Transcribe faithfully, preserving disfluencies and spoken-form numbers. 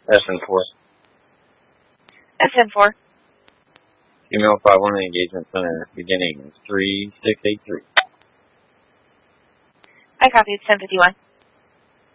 S N four. S N four. Female five one engagement center beginning three six eight three. I copied ten fifty-one.